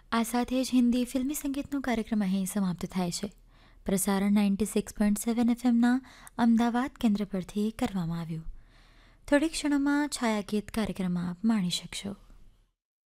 આ સાથે જ હિન્દી ફિલ્મી સંગીતનો કાર્યક્રમ અહીં સમાપ્ત થાય છે. પ્રસારણ 96.7 FMના અમદાવાદ કેન્દ્ર પરથી કરવામાં આવ્યું. થોડીક ક્ષણોમાં છાયાગીત કાર્યક્રમ આપ માણી શકશો.